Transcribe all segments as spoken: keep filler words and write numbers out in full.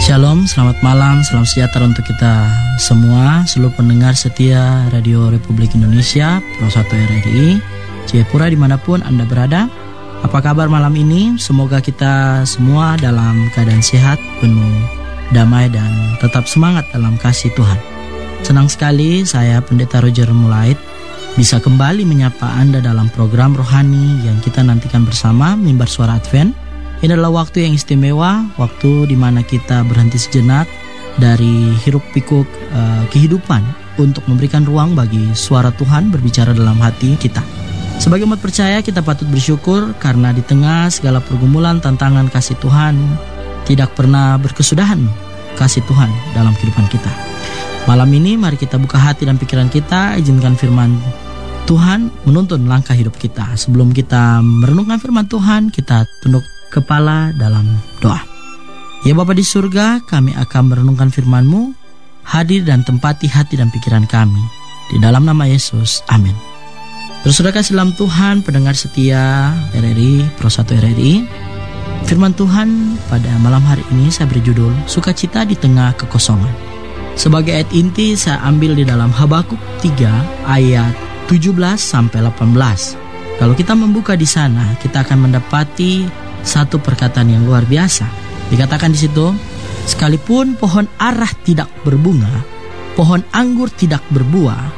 Shalom, selamat malam, salam sejahtera untuk kita semua, seluruh pendengar setia Radio Republik Indonesia, Pro satu R R I, Jayapura dimanapun Anda berada. Apa kabar malam ini? Semoga kita semua dalam keadaan sehat, penuh damai dan tetap semangat dalam kasih Tuhan. Senang sekali saya Pendeta Roger Mulait bisa kembali menyapa Anda dalam program rohani yang kita nantikan bersama, Mimbar Suara Advent. Ini adalah waktu yang istimewa, waktu di mana kita berhenti sejenak dari hiruk pikuk uh, kehidupan untuk memberikan ruang bagi suara Tuhan berbicara dalam hati kita. Sebagai umat percaya, kita patut bersyukur karena di tengah segala pergumulan tantangan kasih Tuhan tidak pernah berkesudahan kasih Tuhan dalam kehidupan kita. Malam ini mari kita buka hati dan pikiran kita, izinkan firman Tuhan menuntun langkah hidup kita. Sebelum kita merenungkan firman Tuhan, kita tunduk kepala dalam doa. Ya Bapa di surga, kami akan merenungkan firman-Mu, hadir dan tempati hati dan pikiran kami. Di dalam nama Yesus, amin. Terus saudara kasih dalam Tuhan, pendengar setia R R I, Pro satu R R I. Firman Tuhan pada malam hari ini saya beri judul Sukacita di Tengah Kekosongan. Sebagai ayat inti saya ambil di dalam Habakuk tiga ayat tujuh belas sampai delapan belas. Kalau kita membuka di sana, kita akan mendapati satu perkataan yang luar biasa. Dikatakan di situ, sekalipun pohon arah tidak berbunga, pohon anggur tidak berbuah,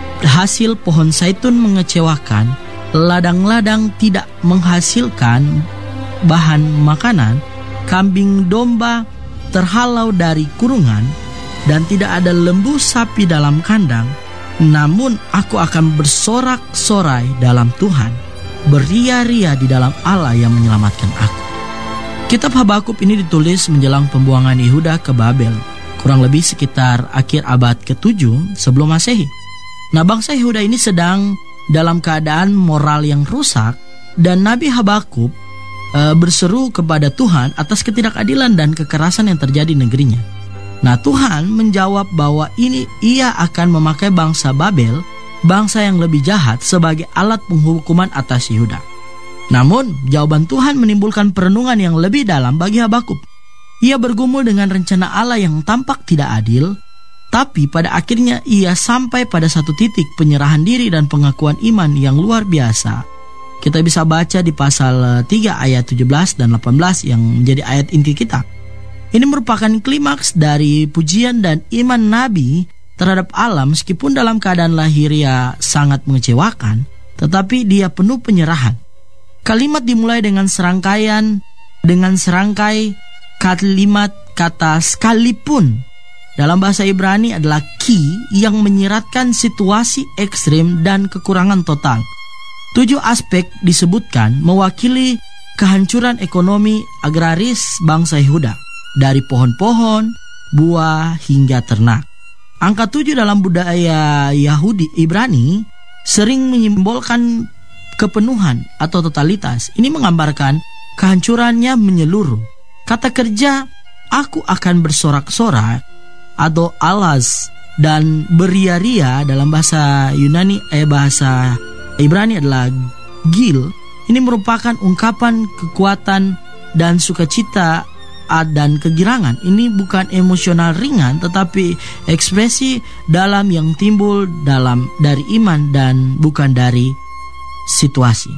hasil pohon zaitun mengecewakan, ladang-ladang tidak menghasilkan bahan makanan, kambing domba terhalau dari kurungan, dan tidak ada lembu sapi dalam kandang, namun aku akan bersorak-sorai dalam Tuhan, beria-ria di dalam Allah yang menyelamatkan aku. Kitab Habakuk ini ditulis menjelang pembuangan Yehuda ke Babel, kurang lebih sekitar akhir abad ketujuh sebelum Masehi. Nah, bangsa Yehuda ini sedang dalam keadaan moral yang rusak, dan Nabi Habakuk e, berseru kepada Tuhan atas ketidakadilan dan kekerasan yang terjadi di negerinya. Nah, Tuhan menjawab bahwa ini ia akan memakai bangsa Babel, bangsa yang lebih jahat, sebagai alat penghukuman atas Yehuda. Namun, jawaban Tuhan menimbulkan perenungan yang lebih dalam bagi Habakuk. Ia bergumul dengan rencana Allah yang tampak tidak adil, tapi pada akhirnya ia sampai pada satu titik penyerahan diri dan pengakuan iman yang luar biasa. Kita bisa baca di pasal tiga ayat tujuh belas dan delapan belas yang menjadi ayat inti kita. Ini merupakan klimaks dari pujian dan iman Nabi terhadap Allah, meskipun dalam keadaan lahiriah sangat mengecewakan, tetapi dia penuh penyerahan. Kalimat dimulai dengan serangkaian, dengan serangkai kalimat kata sekalipun. Dalam bahasa Ibrani adalah ki yang menyiratkan situasi ekstrim dan kekurangan total. Tujuh aspek disebutkan mewakili kehancuran ekonomi agraris bangsa Yehuda, dari pohon-pohon, buah hingga ternak. Angka tujuh dalam budaya Yahudi Ibrani sering menyimbolkan kepenuhan atau totalitas. Ini menggambarkan kehancurannya menyeluruh. Kata kerja aku akan bersorak-sorak atau alas dan beria-ria dalam bahasa Yunani eh bahasa Ibrani adalah gil. Ini merupakan ungkapan kekuatan dan sukacita dan kegirangan. Ini bukan emosional ringan, tetapi ekspresi dalam yang timbul dalam dari iman dan bukan dari situasi.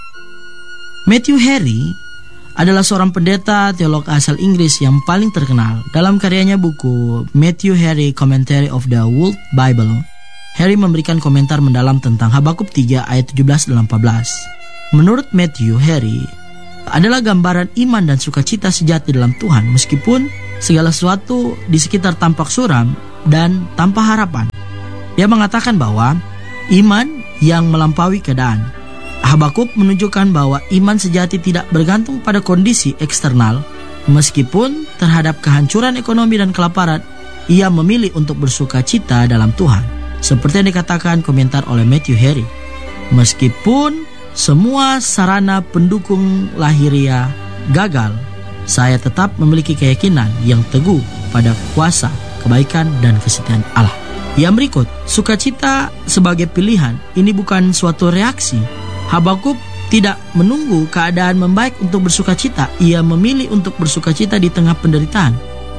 Matthew Henry adalah seorang pendeta teolog asal Inggris yang paling terkenal. Dalam karyanya buku Matthew Henry Commentary of the World Bible, Henry memberikan komentar mendalam tentang Habakuk tiga ayat tujuh belas dan delapan belas. Menurut Matthew Henry, adalah gambaran iman dan sukacita sejati dalam Tuhan, meskipun segala sesuatu di sekitar tampak suram dan tanpa harapan. Dia mengatakan bahwa iman yang melampaui keadaan. Habakuk menunjukkan bahwa iman sejati tidak bergantung pada kondisi eksternal, meskipun terhadap kehancuran ekonomi dan kelaparan, ia memilih untuk bersukacita dalam Tuhan. Seperti yang dikatakan komentar oleh Matthew Henry, meskipun semua sarana pendukung lahiriah gagal, saya tetap memiliki keyakinan yang teguh pada kuasa, kebaikan, dan kesetiaan Allah. Yang berikut, sukacita sebagai pilihan. Ini bukan suatu reaksi. Habakuk tidak menunggu keadaan membaik untuk bersukacita. Ia memilih untuk bersukacita di tengah penderitaan.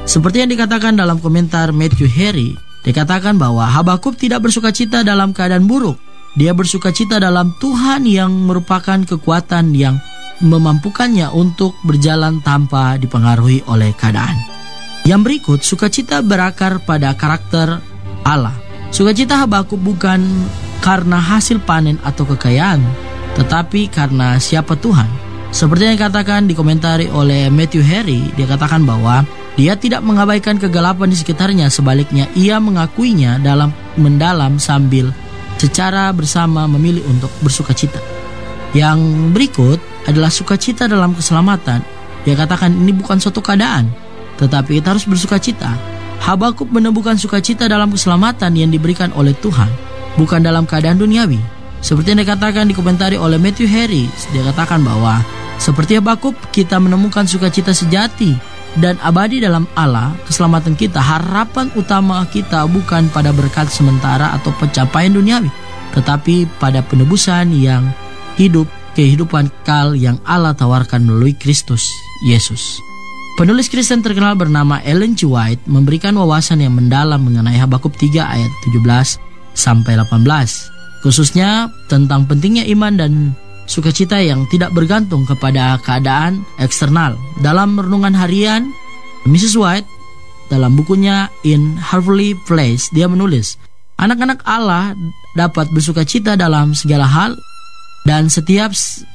Seperti yang dikatakan dalam komentar Matthew Henry, dikatakan bahwa Habakuk tidak bersukacita dalam keadaan buruk. Dia bersukacita dalam Tuhan yang merupakan kekuatan yang memampukannya untuk berjalan tanpa dipengaruhi oleh keadaan. Yang berikut, sukacita berakar pada karakter Allah. Sukacita Habakuk bukan karena hasil panen atau kekayaan, tetapi karena siapa Tuhan. Seperti yang dikatakan dikomentari oleh Matthew Henry, dia katakan bahwa dia tidak mengabaikan kegelapan di sekitarnya, sebaliknya ia mengakuinya dalam mendalam sambil secara bersama memilih untuk bersukacita. Yang berikut adalah sukacita dalam keselamatan. Dia katakan ini bukan suatu keadaan, tetapi kita harus bersukacita. Habakuk menemukan sukacita dalam keselamatan yang diberikan oleh Tuhan, bukan dalam keadaan duniawi. Seperti yang dikatakan dikomentari oleh Matthew Henry, dia katakan bahwa seperti Habakuk, kita menemukan sukacita sejati dan abadi dalam Allah, keselamatan kita. Harapan utama kita bukan pada berkat sementara atau pencapaian duniawi, tetapi pada penebusan yang hidup, kehidupan kekal yang Allah tawarkan melalui Kristus Yesus. Penulis Kristen terkenal bernama Ellen G. White memberikan wawasan yang mendalam mengenai Habakuk tiga ayat tujuh belas sampai delapan belas, khususnya tentang pentingnya iman dan sukacita yang tidak bergantung kepada keadaan eksternal. Dalam renungan harian, missus White dalam bukunya In Heavenly Place, dia menulis, anak-anak Allah dapat bersukacita dalam segala hal dan setiap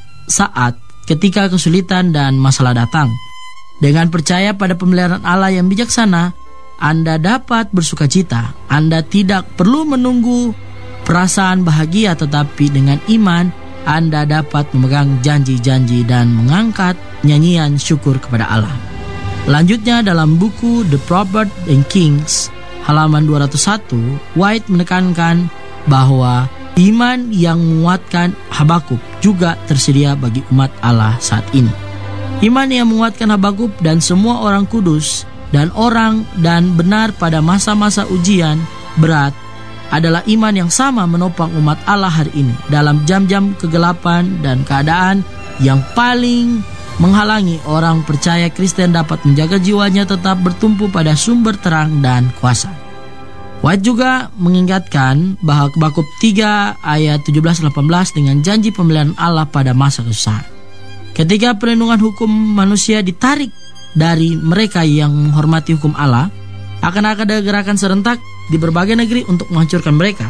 saat ketika kesulitan dan masalah datang. Dengan percaya pada pemeliharaan Allah yang bijaksana, Anda dapat bersukacita. Anda tidak perlu menunggu perasaan bahagia, tetapi dengan iman Anda dapat memegang janji-janji dan mengangkat nyanyian syukur kepada Allah. Lanjutnya dalam buku The Proverbs and Kings halaman dua ratus satu, White menekankan bahwa iman yang menguatkan Habakuk juga tersedia bagi umat Allah saat ini. Iman yang menguatkan Habakuk dan semua orang kudus dan orang dan benar pada masa-masa ujian berat adalah iman yang sama menopang umat Allah hari ini dalam jam-jam kegelapan dan keadaan yang paling menghalangi orang percaya Kristen dapat menjaga jiwanya tetap bertumpu pada sumber terang dan kuasa. White juga mengingatkan bahwa Habakuk tiga ayat tujuh belas delapan belas dengan janji pemeliharaan Allah pada masa kesusahan. Ketika perlindungan hukum manusia ditarik dari mereka yang menghormati hukum Allah, akan ada gerakan serentak di berbagai negeri untuk menghancurkan mereka.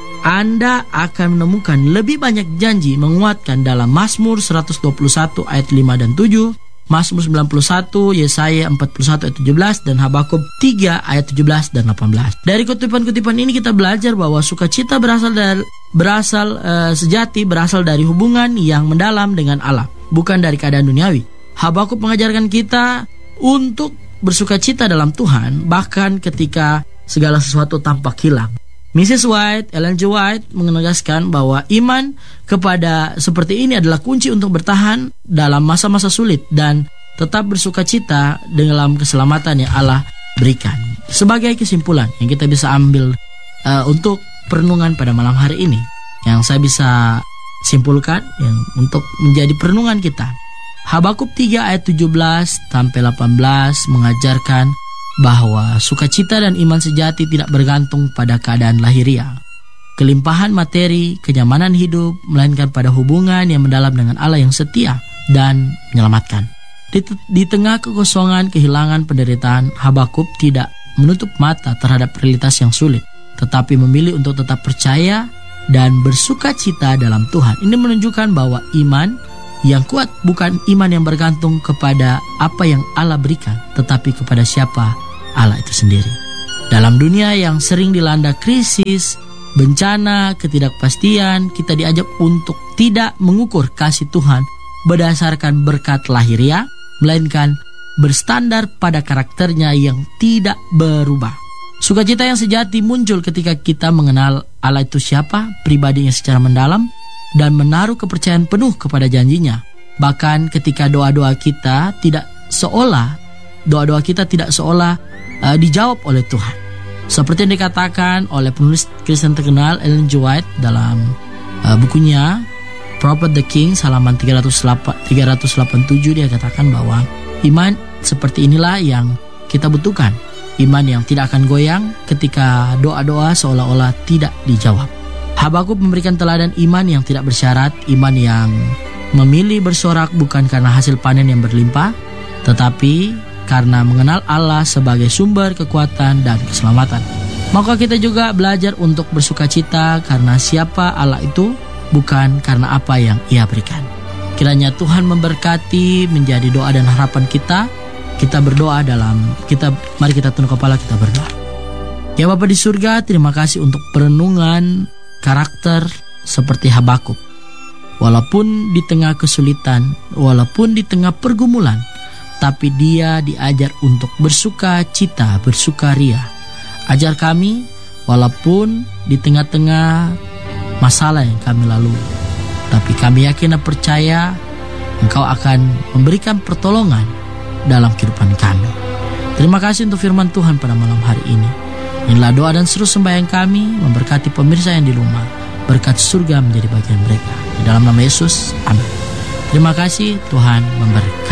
Anda akan menemukan lebih banyak janji menguatkan dalam Mazmur seratus dua puluh satu ayat lima dan tujuh, Mazmur sembilan puluh satu, Yesaya empat puluh satu ayat tujuh belas, dan Habakuk tiga ayat tujuh belas dan delapan belas. Dari kutipan-kutipan ini kita belajar bahwa sukacita berasal dari berasal uh, sejati berasal dari hubungan yang mendalam dengan Allah, bukan dari keadaan duniawi. Habakuk mengajarkan kita untuk bersukacita dalam Tuhan, bahkan ketika segala sesuatu tampak hilang. missus White, Ellen G. White menegaskan bahwa iman kepada seperti ini adalah kunci untuk bertahan dalam masa-masa sulit dan tetap bersukacita dalam keselamatan yang Allah berikan. Sebagai kesimpulan yang kita bisa ambil uh, untuk perenungan pada malam hari ini, yang saya bisa simpulkan yang untuk menjadi perenungan kita, Habakuk tiga ayat tujuh belas sampai delapan belas mengajarkan bahwa sukacita dan iman sejati tidak bergantung pada keadaan lahiriah, kelimpahan materi, kenyamanan hidup, melainkan pada hubungan yang mendalam dengan Allah yang setia dan menyelamatkan. Di, di tengah kekosongan, kehilangan, penderitaan, Habakuk tidak menutup mata terhadap realitas yang sulit, tetapi memilih untuk tetap percaya dan bersukacita dalam Tuhan. Ini menunjukkan bahwa iman yang kuat bukan iman yang bergantung kepada apa yang Allah berikan, tetapi kepada siapa Allah itu sendiri. Dalam dunia yang sering dilanda krisis, bencana, ketidakpastian, kita diajak untuk tidak mengukur kasih Tuhan berdasarkan berkat lahiriah, melainkan berstandar pada karakternya yang tidak berubah. Sukacita yang sejati muncul ketika kita mengenal Allah itu siapa, pribadinya secara mendalam, dan menaruh kepercayaan penuh kepada janjinya. Bahkan ketika doa-doa kita tidak seolah doa-doa kita tidak seolah uh, dijawab oleh Tuhan. Seperti yang dikatakan oleh penulis Kristen terkenal Ellen G. White dalam uh, bukunya Proverbs the Kings halaman tiga ratus delapan puluh tujuh, dia katakan bahwa iman seperti inilah yang kita butuhkan. Iman yang tidak akan goyang ketika doa-doa seolah-olah tidak dijawab. Habakuk memberikan teladan iman yang tidak bersyarat, iman yang memilih bersorak bukan karena hasil panen yang berlimpah, tetapi karena mengenal Allah sebagai sumber kekuatan dan keselamatan. Maka kita juga belajar untuk bersukacita karena siapa Allah itu, bukan karena apa yang Ia berikan. Kiranya Tuhan memberkati menjadi doa dan harapan kita. Kita berdoa dalam kita mari kita tunduk kepala, kita berdoa. Ya Bapa di surga, terima kasih untuk perenungan karakter seperti Habakuk. Walaupun di tengah kesulitan, walaupun di tengah pergumulan, tapi dia diajar untuk bersuka cita, bersukaria. Ajar kami walaupun di tengah-tengah masalah yang kami lalui, tapi kami yakin dan percaya Engkau akan memberikan pertolongan dalam kehidupan kami. Terima kasih untuk firman Tuhan pada malam hari ini. Inilah doa dan seru sembahyang kami, memberkati pemirsa yang di rumah, berkat surga menjadi bagian mereka. Di dalam nama Yesus, amin. Terima kasih, Tuhan memberkati.